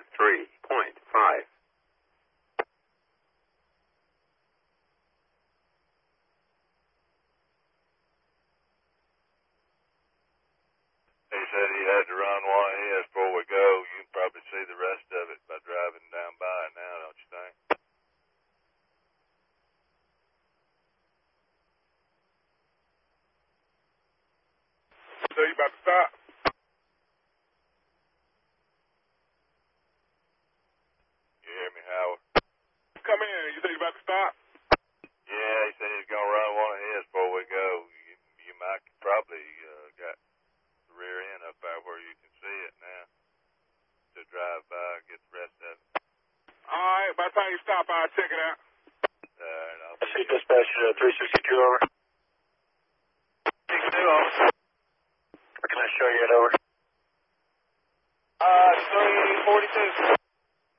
3.5. He said he had to run one of his before we go. You can probably see the rest of it by driving down by it now, don't you think? So you about to stop? You hear me, Howard? Come in. You say you about to stop? Yeah, he said he's gonna run one of his before we go. You might probably got the rear end up there where you can see it now to drive by and get the rest of it. All right. By the time you stop, I'll check it out. And I'll I see dispatch 362 over. 62 over. Where can I show you it over? 342.